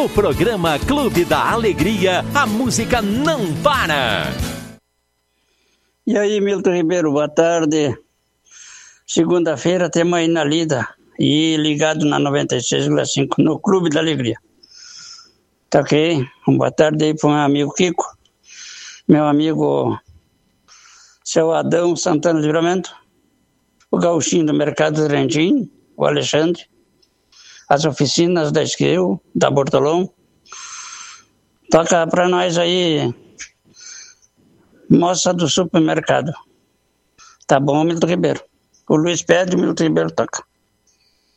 No programa Clube da Alegria, a música não para. E aí, Milton Ribeiro, boa tarde. Segunda-feira temos aí na lida e ligado na 96,5 no Clube da Alegria. Tá ok? Boa tarde aí para o meu amigo Kiko, meu amigo seu Adão Santana Livramento, o Gauchinho do Mercado do Rendim, o Alexandre, as oficinas da Esqueu, da Bortolão. Toca para nós aí, moça do supermercado. Tá bom, Milton Ribeiro? O Luiz pede, Milton Ribeiro toca.